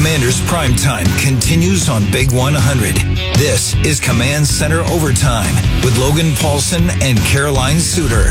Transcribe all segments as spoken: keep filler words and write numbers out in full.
Commanders Primetime continues on Big one hundred. This is Command Center Overtime with Logan Paulson and Caroline Suter.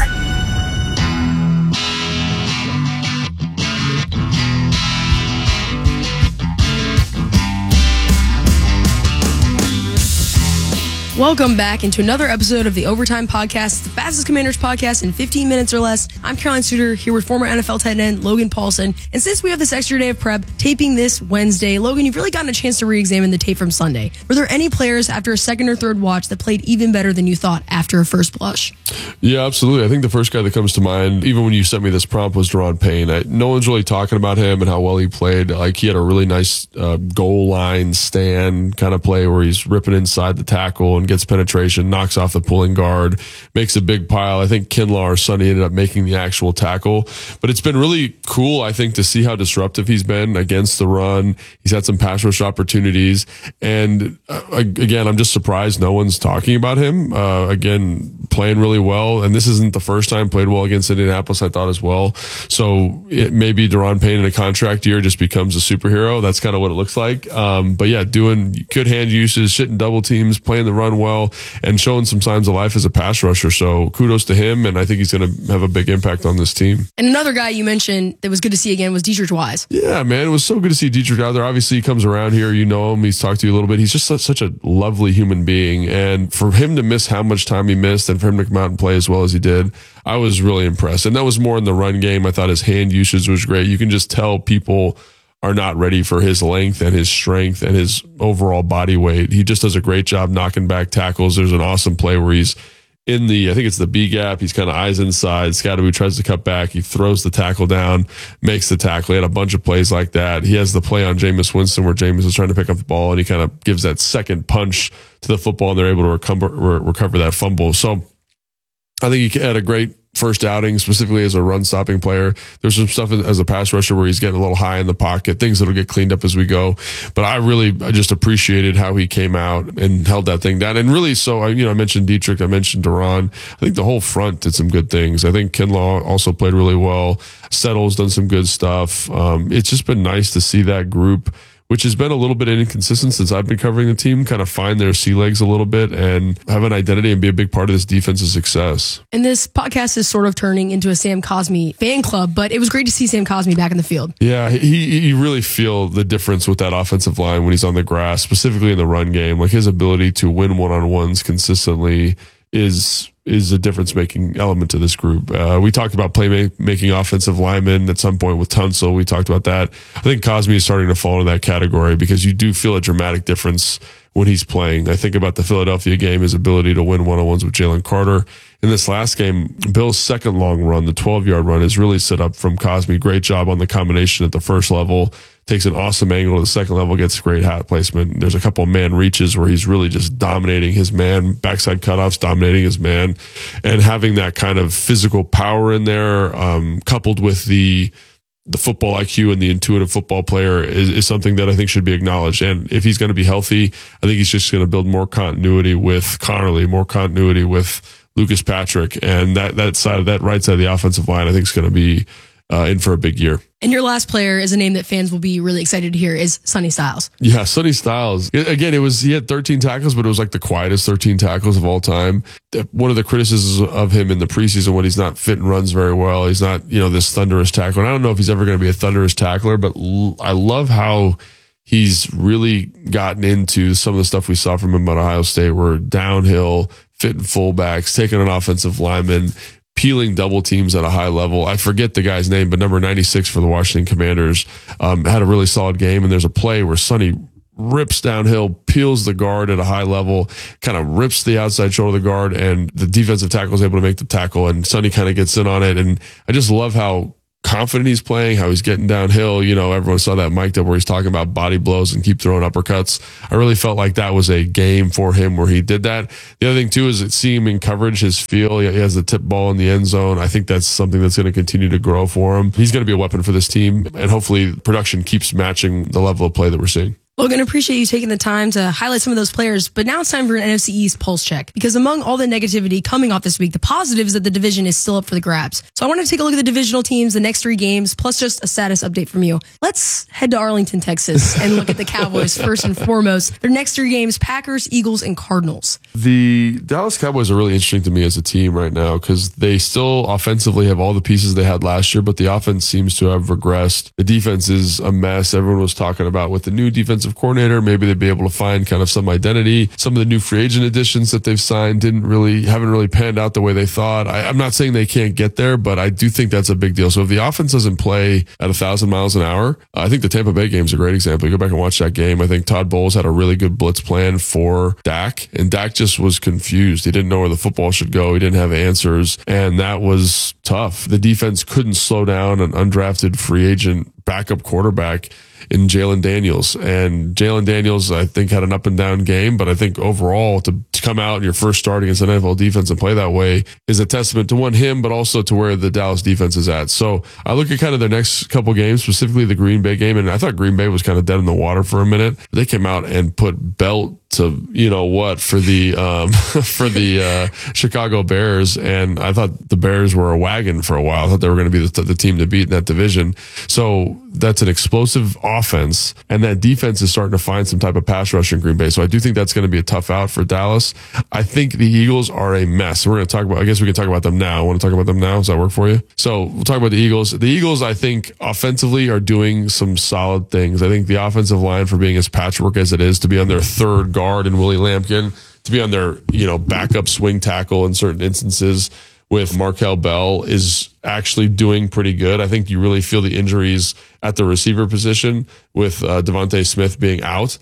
Welcome back into another episode of the Overtime Podcast, the fastest Commanders podcast in fifteen minutes or less. I'm Caroline Suter, here with former N F L tight end Logan Paulson. And since we have this extra day of prep, taping this Wednesday, Logan, you've really gotten a chance to re-examine the tape from Sunday. Were there any players after a second or third watch that played even better than you thought after a first blush? Yeah, absolutely. I think the first guy that comes to mind, even when you sent me this prompt, was Daron Payne. I, no one's really talking about him and how well he played. Like, he had a really nice uh, goal line stand kind of play where he's ripping inside the tackle and gets penetration, knocks off the pulling guard, makes a big pile. I think Kinlaw or Sonny ended up making the actual tackle. But it's been really cool, I think, to see how disruptive he's been against the run. He's had some pass rush opportunities. And uh, again, I'm just surprised no one's talking about him. Uh, again, playing really well. And this isn't the first time played well against Indianapolis, I thought, as well. So it, maybe Daron Payne in a contract year just becomes a superhero. That's kind of what it looks like. Um, but yeah, doing good hand usage, shitting double teams, playing the run well, and showing some signs of life as a pass rusher. So kudos to him, and I think he's going to have a big impact on this team. And another guy you mentioned that was good to see again was Deatrich Wise. Yeah, man, it was so good to see Deatrich out there. Obviously, he comes around here. You know him. He's talked to you a little bit. He's just such, such a lovely human being. And for him to miss how much time he missed and for him to come out and play as well as he did, I was really impressed. And that was more in the run game. I thought his hand usage was great. You can just tell people are not ready for his length and his strength and his overall body weight. He just does a great job knocking back tackles. There's an awesome play where he's in the, I think it's the B gap. He's kind of eyes inside. Scatterby tries to cut back. He throws the tackle down, makes the tackle. He had a bunch of plays like that. He has the play on Jameis Winston where Jameis is trying to pick up the ball and he kind of gives that second punch to the football and they're able to recover, recover that fumble. So I think he had a great first outing, specifically as a run-stopping player. There's some stuff as a pass rusher where he's getting a little high in the pocket, things that'll get cleaned up as we go. But I really, I just appreciated how he came out and held that thing down. And really, so, I, you know, I mentioned Deatrich, I mentioned Daron. I think the whole front did some good things. I think Kinlaw also played really well. Settle's done some good stuff. Um, it's just been nice to see that group, which has been a little bit inconsistent since I've been covering the team, kind of find their sea legs a little bit and have an identity and be a big part of this defense's success. And this podcast is sort of turning into a Sam Cosmi fan club, but it was great to see Sam Cosmi back in the field. Yeah, he, you really feel the difference with that offensive line when he's on the grass, specifically in the run game. Like, his ability to win one-on-ones consistently is is a difference-making element to this group. Uh, we talked about playmaking offensive linemen at some point with Tunsil. We talked about that. I think Cosmi is starting to fall into that category because you do feel a dramatic difference when he's playing. I think about the Philadelphia game, his ability to win one-on-ones with Jalen Carter. In this last game, Bill's second long run, the twelve-yard run, is really set up from Cosmi. Great job on the combination at the first level. Takes an awesome angle to the second level, gets great hat placement. There's a couple of man reaches where he's really just dominating his man, backside cutoffs, dominating his man, and having that kind of physical power in there, um, coupled with the the football I Q and the intuitive football player is, is something that I think should be acknowledged. And if he's going to be healthy, I think he's just going to build more continuity with Connerly, more continuity with Lucas Patrick, and that that side of that right side of the offensive line, I think is going to be uh, in for a big year. And your last player is a name that fans will be really excited to hear is Sonny Styles. Yeah, Sonny Styles. Again, it was he had thirteen tackles, but it was like the quietest thirteen tackles of all time. One of the criticisms of him in the preseason when he's not fit and runs very well, he's not, you know, this thunderous tackler. And I don't know if he's ever going to be a thunderous tackler, but l- I love how he's really gotten into some of the stuff we saw from him at Ohio State, where downhill, fitting fullbacks, taking an offensive lineman, peeling double teams at a high level. I forget the guy's name, but number ninety-six for the Washington Commanders um, had a really solid game. And there's a play where Sonny rips downhill, peels the guard at a high level, kind of rips the outside shoulder of the guard, and the defensive tackle is able to make the tackle, and Sonny kind of gets in on it. And I just love how confident he's playing, how he's getting downhill. You know, everyone saw that mic'd up where he's talking about body blows and keep throwing uppercuts. I really felt like that was a game for him where he did that. The other thing too is that seeing him in coverage, his feel, he has the tip ball in the end zone. I think that's something that's going to continue to grow for him. He's going to be a weapon for this team, and hopefully production keeps matching the level of play that we're seeing. Logan, appreciate you taking the time to highlight some of those players, but now it's time for an N F C East pulse check, because among all the negativity coming off this week, the positive is that the division is still up for the grabs. So I wanted to take a look at the divisional teams, the next three games, plus just a status update from you. Let's head to Arlington, Texas, and look at the Cowboys first and foremost. Their next three games, Packers, Eagles, and Cardinals. The Dallas Cowboys are really interesting to me as a team right now because they still offensively have all the pieces they had last year, but the offense seems to have regressed. The defense is a mess. Everyone was talking about with the new defensive coordinator, maybe they'd be able to find kind of some identity. Some of the new free agent additions that they've signed didn't really, haven't really panned out the way they thought. I, I'm not saying they can't get there, but I do think that's a big deal. So if the offense doesn't play at a thousand miles an hour, I think the Tampa Bay game is a great example. You go back and watch that game. I think Todd Bowles had a really good blitz plan for Dak, and Dak just was confused. He didn't know where the football should go. He didn't have answers, and that was tough. The defense couldn't slow down an undrafted free agent backup quarterback in Jalen Daniels. And Jalen Daniels, I think, had an up and down game, but I think overall to, to come out in your first start against an N F L defense and play that way is a testament to one, him, but also to where the Dallas defense is at. So I look at kind of their next couple games, specifically the Green Bay game, and I thought Green Bay was kind of dead in the water for a minute. They came out and put belt to, you know what, for the um, for the uh, Chicago Bears, and I thought the Bears were a wagon for a while. I thought they were going to be the, the team to beat in that division. So that's an explosive offense, and that defense is starting to find some type of pass rush in Green Bay. So I do think that's going to be a tough out for Dallas. I think the Eagles are a mess. We're going to talk about, I guess we can talk about them now. I want to talk about them now. Does that work for you? So we'll talk about the Eagles. The Eagles, I think, offensively are doing some solid things. I think the offensive line, for being as patchwork as it is, to be on their third guard in Willie Lampkin, to be on their, you know, backup swing tackle in certain instances with Markel Bell, is actually doing pretty good. I think you really feel the injuries at the receiver position with uh, Devontae Smith being out.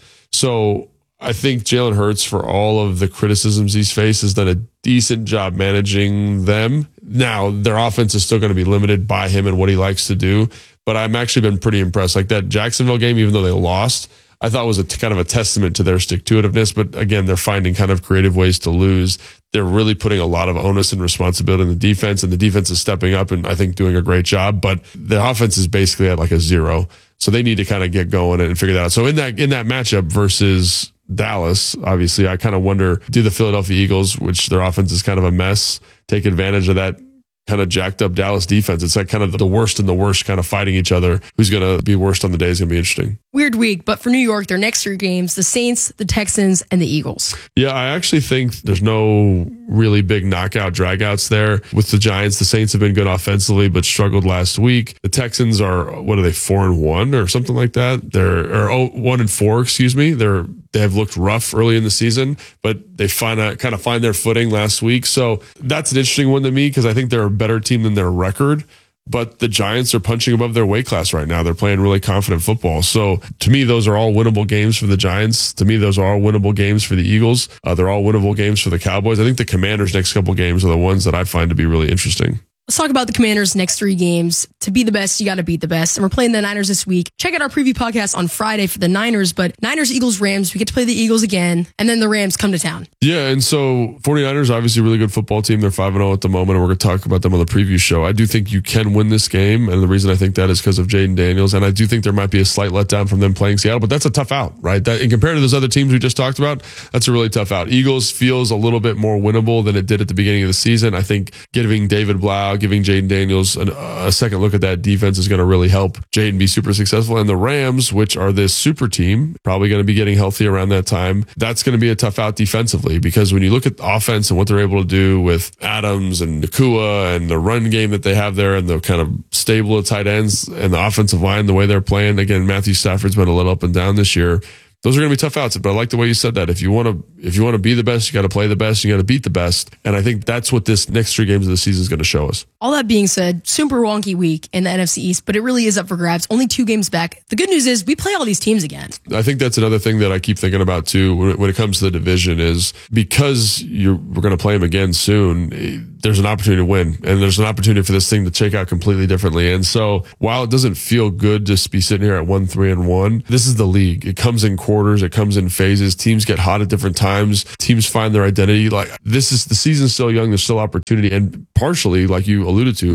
So I think Jalen Hurts, for all of the criticisms he's faced, has done a decent job managing them. Now, their offense is still going to be limited by him and what he likes to do, but I've actually been pretty impressed. Like that Jacksonville game, even though they lost, I thought was a t- kind of a testament to their stick-to-itiveness. But again, they're finding kind of creative ways to lose. They're really putting a lot of onus and responsibility in the defense, and the defense is stepping up and I think doing a great job. But the offense is basically at like a zero, so they need to kind of get going and figure that out. So in that in that matchup versus Dallas, obviously, I kind of wonder, do the Philadelphia Eagles, which their offense is kind of a mess, take advantage of that kind of jacked up Dallas defense? It's like kind of the worst and the worst kind of fighting each other. Who's going to be worst on the day is going to be interesting. Weird week, but for New York, their next three games, the Saints, the Texans, and the Eagles. Yeah, I actually think there's no really big knockout dragouts there. With the Giants, the Saints have been good offensively, but struggled last week. The Texans are, what are they, four and one or something like that? They're, or oh, one and four, excuse me. They're, they have looked rough early in the season, but they find a, kind of find their footing last week. So that's an interesting one to me because I think they're a better team than their record. But the Giants are punching above their weight class right now. They're playing really confident football. So to me, those are all winnable games for the Giants. To me, those are all winnable games for the Eagles. Uh, they're all winnable games for the Cowboys. I think the Commanders' next couple games are the ones that I find to be really interesting. Let's talk about the Commanders' next three games. To be the best, you got to beat the best. And we're playing the Niners this week. Check out our preview podcast on Friday for the Niners, but Niners, Eagles, Rams, we get to play the Eagles again, and then the Rams come to town. Yeah, and so 49ers, obviously a really good football team. They're five and oh at the moment, and we're going to talk about them on the preview show. I do think you can win this game, and the reason I think that is because of Jaden Daniels, and I do think there might be a slight letdown from them playing Seattle, but that's a tough out, right? That, and compared to those other teams we just talked about, that's a really tough out. Eagles feels a little bit more winnable than it did at the beginning of the season. I think giving David Blau, giving Jaden Daniels An, a second look at that defense is going to really help Jaden be super successful. And the Rams, which are this super team, probably going to be getting healthy around that time. That's going to be a tough out defensively because when you look at the offense and what they're able to do with Adams and Nakua and the run game that they have there and the kind of stable of tight ends and the offensive line, the way they're playing, again, Matthew Stafford's been a little up and down this year. Those are going to be tough outs, but I like the way you said that. If you want to, if you want to be the best, you got to play the best. You got to beat the best, and I think that's what this next three games of the season is going to show us. All that being said, super wonky week in the N F C East, but it really is up for grabs. Only two games back. The good news is we play all these teams again. I think that's another thing that I keep thinking about too when it comes to the division is because you're we're going to play them again soon. There's an opportunity to win, and there's an opportunity for this thing to shake out completely differently. And so, while it doesn't feel good to be sitting here at one, three, and one, this is the league. It comes in quarters. It comes in phases. Teams get hot at different times. Teams find their identity. Like this is the season's still young. There's still opportunity, and partially, like you alluded to,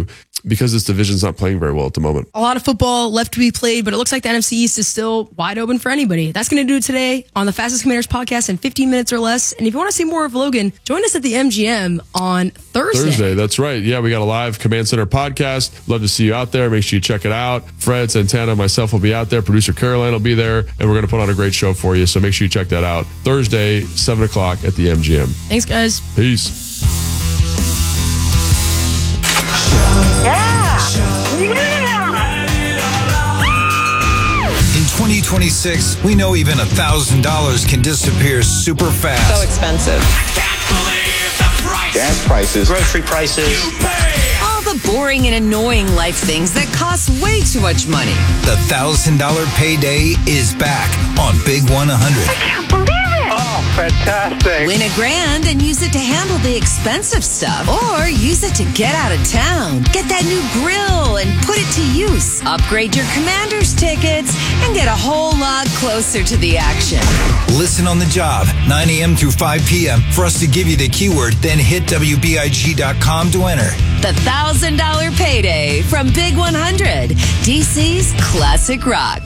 because this division's not playing very well at the moment. A lot of football left to be played, but it looks like the N F C East is still wide open for anybody. That's going to do it today on the Fastest Commanders podcast in fifteen minutes or less. And if you want to see more of Logan, join us at the M G M on Thursday. Thursday, that's right. Yeah, we got a live Command Center podcast. Love to see you out there. Make sure you check it out. Fred, Santana, myself will be out there. Producer Caroline will be there, and we're going to put on a great show for you. So make sure you check that out. Thursday, seven o'clock at the M G M. Thanks, guys. Peace. In twenty twenty-six, we know even one thousand dollars can disappear super fast. So expensive. Gas prices, grocery prices, All the boring and annoying life things that cost way too much money. The one thousand dollars payday is back on Big one hundred. I can't believe it! Oh, fantastic. Win a grand and use it to handle the expensive stuff. Or use it to get out of town. Get that new grill and put it to use. Upgrade your Commanders tickets and get a whole lot closer to the action. Listen on the job, nine a.m. through five p.m. for us to give you the keyword, then hit W B I G dot com to enter. The one thousand dollars payday from Big one hundred, D C's classic rock.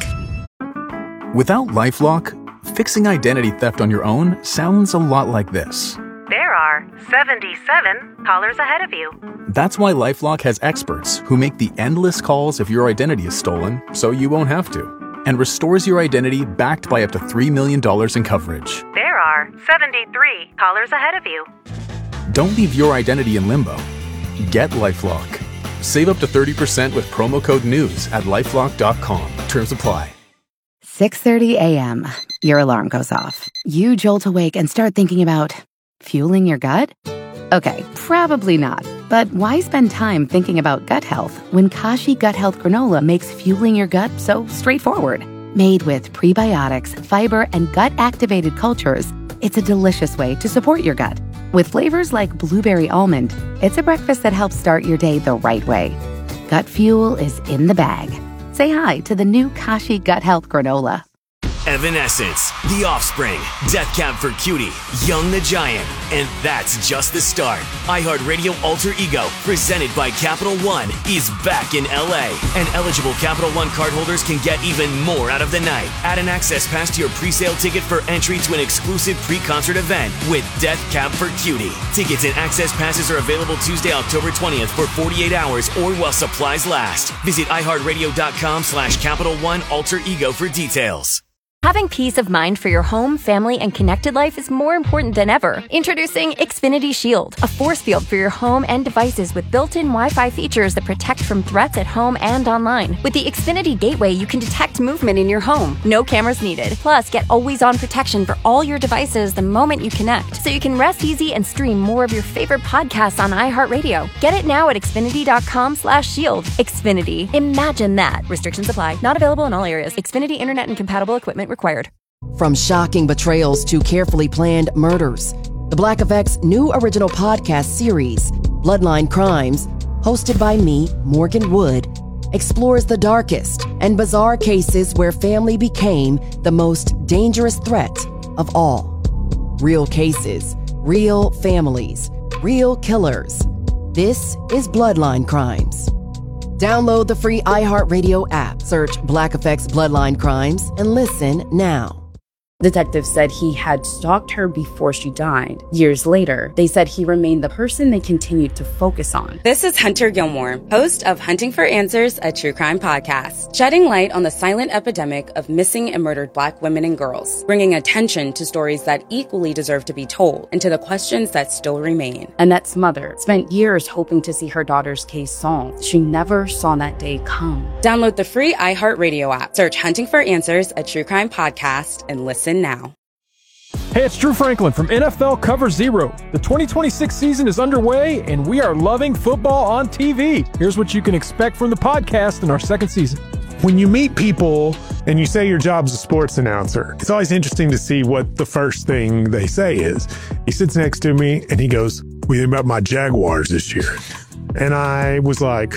Without LifeLock, fixing identity theft on your own sounds a lot like this. There are seventy-seven callers ahead of you. That's why LifeLock has experts who make the endless calls if your identity is stolen, so you won't have to, and restores your identity backed by up to three million dollars in coverage. There are seventy-three callers ahead of you. Don't leave your identity in limbo. Get LifeLock. Save up to thirty percent with promo code NEWS at lifelock dot com. Terms apply. six thirty a.m. Your alarm goes off. You jolt awake and start thinking about fueling your gut? Okay, probably not. But why spend time thinking about gut health when Kashi Gut Health Granola makes fueling your gut so straightforward? Made with prebiotics, fiber, and gut-activated cultures, it's a delicious way to support your gut. With flavors like blueberry almond, it's a breakfast that helps start your day the right way. Gut fuel is in the bag. Say hi to the new Kashi Gut Health Granola. Evanescence, The Offspring, Death Cab for Cutie, Young the Giant, and that's just the start. iHeartRadio Alter Ego, presented by Capital One, is back in L A, and eligible Capital One cardholders can get even more out of the night. Add an access pass to your pre-sale ticket for entry to an exclusive pre-concert event with Death Cab for Cutie. Tickets and access passes are available Tuesday, October twentieth for forty-eight hours or while supplies last. Visit iHeartRadio.com slash Capital One Alter Ego for details. Having peace of mind for your home, family, and connected life is more important than ever. Introducing Xfinity Shield, a force field for your home and devices with built-in Wi-Fi features that protect from threats at home and online. With the Xfinity Gateway, you can detect movement in your home. No cameras needed. Plus, get always-on protection for all your devices the moment you connect, so you can rest easy and stream more of your favorite podcasts on iHeartRadio. Get it now at Xfinity.com slash shield. Xfinity. Imagine that. Restrictions apply. Not available in all areas. Xfinity Internet and compatible equipment required. From shocking betrayals to carefully planned murders, the Black Effect's new original podcast series, Bloodline Crimes, hosted by me, Morgan Wood, explores the darkest and bizarre cases where family became the most dangerous threat of all. Real cases, real families, real killers. This is Bloodline Crimes. Download the free iHeartRadio app, search Black Effect's Bloodline Crimes, and listen now. Detectives said he had stalked her before she died. Years later, they said he remained the person they continued to focus on. This is Hunter Gilmore, host of Hunting for Answers, a true crime podcast, shedding light on the silent epidemic of missing and murdered Black women and girls, bringing attention to stories that equally deserve to be told and to the questions that still remain. Annette's mother spent years hoping to see her daughter's case solved. She never saw that day come. Download the free iHeartRadio app, search Hunting for Answers, a true crime podcast, and listen now. Hey, it's Drew Franklin from N F L Cover Zero. The twenty twenty-six season is underway, and we are loving football on T V. Here's what you can expect from the podcast in our second season. When you meet people and you say your job's a sports announcer, it's always interesting to see what the first thing they say is. He sits next to me and he goes, "What do you think about my Jaguars this year?" And I was like,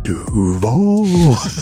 Duval.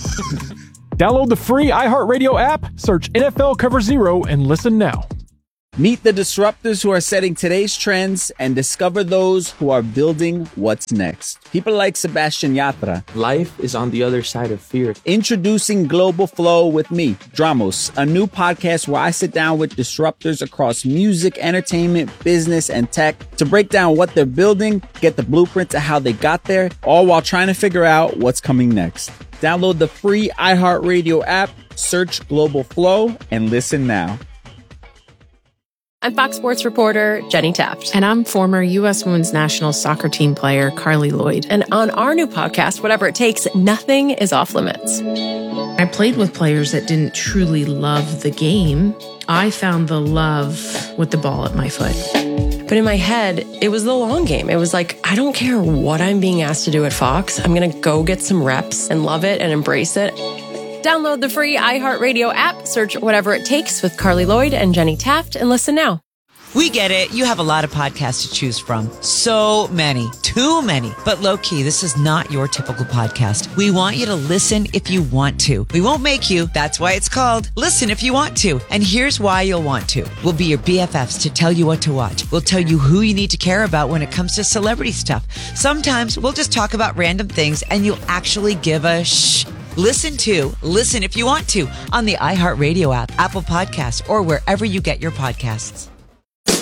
Download the free iHeartRadio app, search N F L Cover Zero, and listen now. Meet the disruptors who are setting today's trends and discover those who are building what's next. People like Sebastian Yatra. Life is on the other side of fear. Introducing Global Flow with me, Dramos, a new podcast where I sit down with disruptors across music, entertainment, business, and tech to break down what they're building, get the blueprint to how they got there, all while trying to figure out what's coming next. Download the free iHeartRadio app, search Global Flow, and listen now. I'm Fox Sports reporter Jenny Taft. And I'm former U S Women's National Soccer Team player Carly Lloyd. And on our new podcast, Whatever It Takes, nothing is off limits. I played with players that didn't truly love the game. I found the love with the ball at my foot. But in my head, it was the long game. It was like, I don't care what I'm being asked to do at Fox. I'm going to go get some reps and love it and embrace it. Download the free iHeartRadio app, search Whatever It Takes with Carly Lloyd and Jenny Taft, and listen now. We get it. You have a lot of podcasts to choose from. So many. Too many. But low-key, this is not your typical podcast. We want you to listen if you want to. We won't make you. That's why it's called Listen If You Want To. And here's why you'll want to. We'll be your B F Fs to tell you what to watch. We'll tell you who you need to care about when it comes to celebrity stuff. Sometimes we'll just talk about random things and you'll actually give a shh. Listen to Listen If You Want To on the iHeartRadio app, Apple Podcasts, or wherever you get your podcasts.